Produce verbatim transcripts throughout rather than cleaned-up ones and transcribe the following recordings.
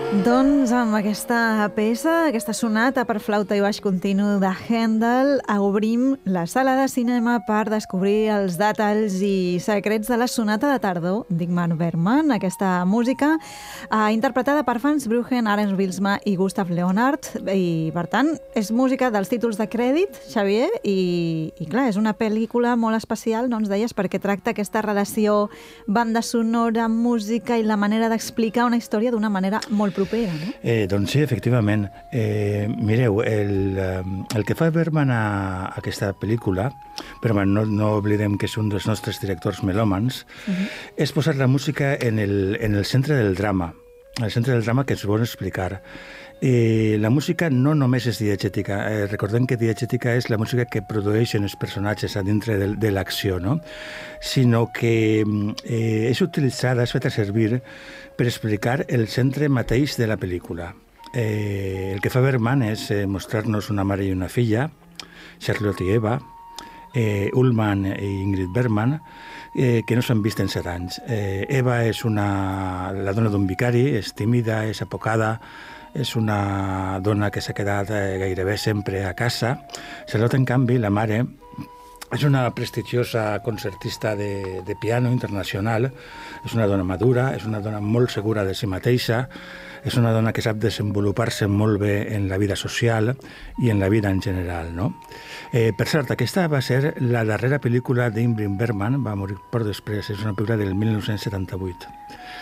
Doncs amb aquesta peça, aquesta sonata per flauta i baix continu de Handel, obrim la sala de cinema per descobrir els detalls i secrets de la sonata de tardor d'Ingmar Bergman. Aquesta música eh, interpretada per Franz Bruggen, Arend Wilsma i Gustav Leonhardt, i per tant és música dels títols de crèdit, Xavier, i, i clar, és una pel·lícula molt especial, no ens deies, perquè tracta aquesta relació banda sonora, música i la manera d'explicar una història d'una manera molt propera, no? Eh, doncs sí, efectivament. Eh, mireu, el, el que fa Bergman a, a aquesta pel·lícula, Bergman, no, no oblidem que és un dels nostres directors melòmans, uh-huh. és posar la música en el, en el centre del drama, el centre del drama que ens vol explicar. Eh, la música no només és diegètica. Eh, recordem que diegètica és la música que produeixen els personatges a dintre de, de l'acció, no? Sinó que eh, és utilitzada, és feta servir per explicar el centre mateix de la pel·lícula. Eh, el que fa Bergman és eh, mostrar-nos una mare i una filla, Charlotte i Eva, eh, Ullmann i Ingrid Bergman, eh, que no s'han vist en set anys. Eh, Eva és una, la dona d'un vicari, és tímida, és apocada, és una dona que s'ha quedat gairebé sempre a casa. Charlotte, en canvi, la mare, és una prestigiosa concertista de, de piano internacional, és una dona madura, és una dona molt segura de si mateixa, és una dona que sap desenvolupar-se molt bé en la vida social i en la vida en general, no? Eh, per cert, aquesta va ser la darrera pel·lícula d'Ingmar Bergman, va morir poc després, és una pel·lícula del mil nou-cents setanta-vuit.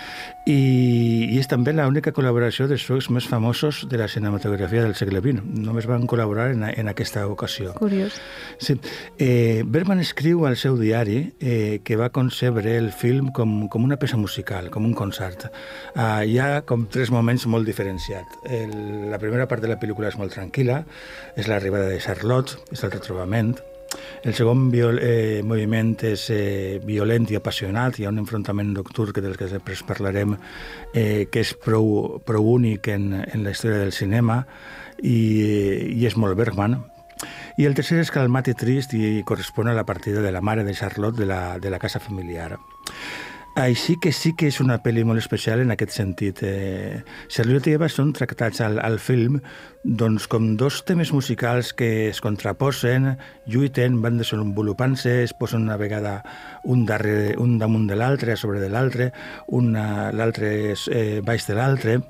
I, i és també l'única col·laboració dels suecs més famosos de la cinematografia del segle vint. Només van col·laborar en, en aquesta ocasió. Curiós. Sí. Eh, Bergman escriu al seu diari eh, que va concebre el film com, com una peça musical, com un concert. Uh, hi ha com tres moments molt diferenciats. El, la primera part de la pel·lícula és molt tranquil·la, és l'arribada de Charlotte, és el retrobament. El segon viol, eh, moviment és eh, violent i apassionat, hi ha un enfrontament nocturn que del que després parlarem, eh, que és prou, prou únic en, en la història del cinema i, i és molt Bergman. I el tercer és calmat i trist i correspon a la partida de la mare de Charlotte de la, de la casa familiar. Així que sí que és una pel·li molt especial en aquest sentit. Eh, Charlotte i Eva són tractats al, al film doncs, com dos temes musicals que es contraposen, lluiten, van desenvolupant-se, es posen una vegada un, darrere, un damunt de l'altre, a sobre de l'altre, l'altre eh, baix de l'altre.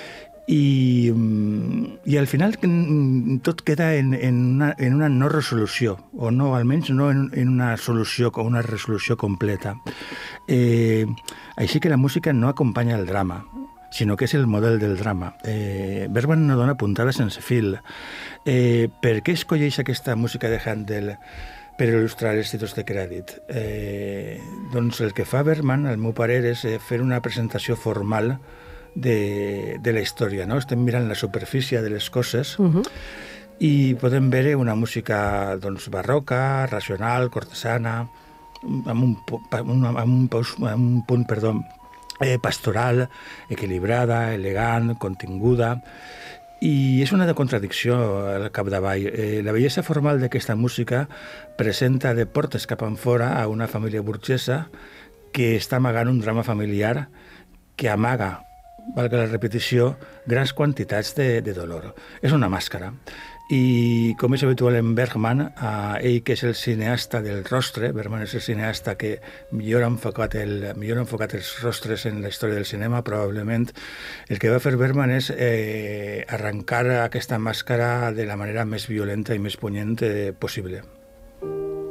I, i al final tot queda en, en, una, en una no resolució, o no, almenys no en, en una solució o una resolució completa. Eh, així que la música no acompanya el drama, sinó que és el model del drama. Eh, Bergman no dona puntada sense fil. Eh, per què escolleix aquesta música de Handel per il·lustrar els títols de crèdit? Eh, doncs el que fa Bergman, al meu parer, és fer una presentació formal de, de la història, no? Estem mirant la superfície de les coses uh-huh. i podem veure una música doncs, barroca, racional, cortesana, amb un, amb un, amb un, amb un punt perdó, eh, pastoral, equilibrada, elegant, continguda, i és una de contradicció al capdavall. Eh, la bellesa formal d'aquesta música presenta de portes cap enfora a una família burgesa que està amagant un drama familiar que amaga, valga la repetició, grans quantitats de, de dolor. És una màscara. I com és habitual en Bergman, eh, ell que és el cineasta del rostre, Bergman és el cineasta que millor ha enfocat, el, millor ha enfocat els rostres en la història del cinema, probablement, el que va fer Bergman és eh, arrencar aquesta màscara de la manera més violenta i més punyent eh, possible.